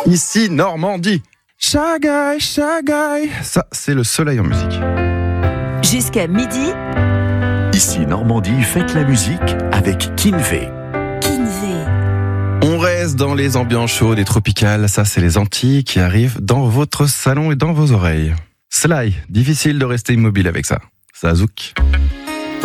Ici, Normandie. Chagaï, chagaï. Ça, c'est le soleil en musique. Jusqu'à midi. Ici Normandie, faites la musique avec Kinvé. Kinvé. On reste dans les ambiances chaudes et tropicales. Ça, c'est les Antilles qui arrivent dans votre salon et dans vos oreilles. Sly, difficile de rester immobile avec ça. Ça zouk.